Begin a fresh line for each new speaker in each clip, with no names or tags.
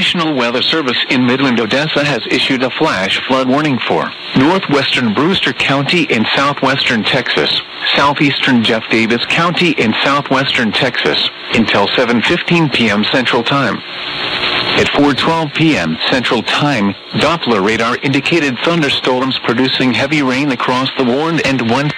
National Weather Service in Midland, Odessa has issued a flash flood warning for northwestern Brewster County in southwestern Texas, southeastern Jeff Davis County in southwestern Texas, until 7:15 p.m. Central Time. At 4:12 p.m. Central Time, Doppler radar indicated thunderstorms producing heavy rain across the Warren and one.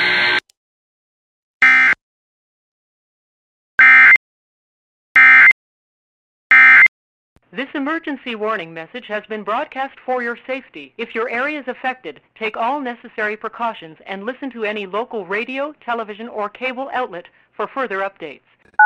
This emergency warning message has been broadcast for your safety. If your area is affected, take all necessary precautions and listen to any local radio, television, or cable outlet for further updates.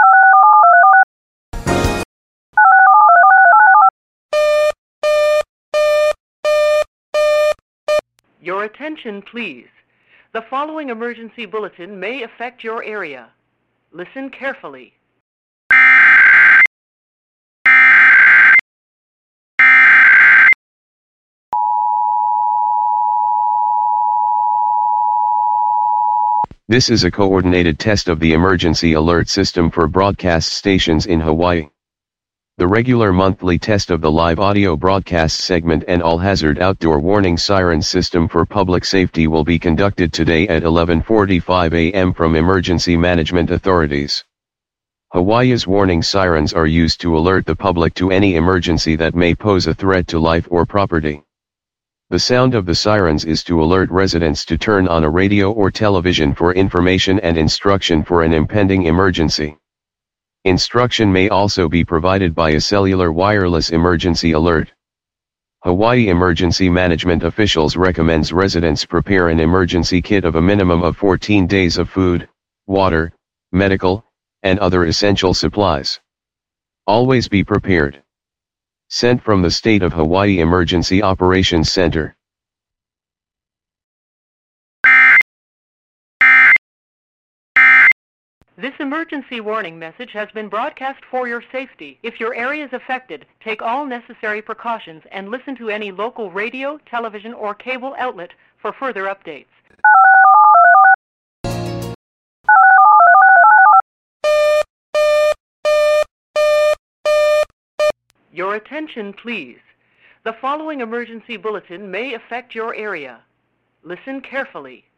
Your attention, please. The following emergency bulletin may affect your area. Listen carefully.
This is a coordinated test of the emergency alert system for broadcast stations in Hawaii. The regular monthly test of the live audio broadcast segment and all-hazard outdoor warning siren system for public safety will be conducted today at 11:45 a.m. from emergency management authorities. Hawaii's warning sirens are used to alert the public to any emergency that may pose a threat to life or property. The sound of the sirens is to alert residents to turn on a radio or television for information and instruction for an impending emergency. Instruction may also be provided by a cellular wireless emergency alert. Hawaii emergency management officials recommends residents prepare an emergency kit of a minimum of 14 days of food, water, medical, and other essential supplies. Always be prepared. Sent from the State of Hawaii Emergency Operations Center.
This emergency warning message has been broadcast for your safety. If your area is affected, take all necessary precautions and listen to any local radio, television, or cable outlet for further updates. Your attention, please. The following emergency bulletin may affect your area. Listen carefully.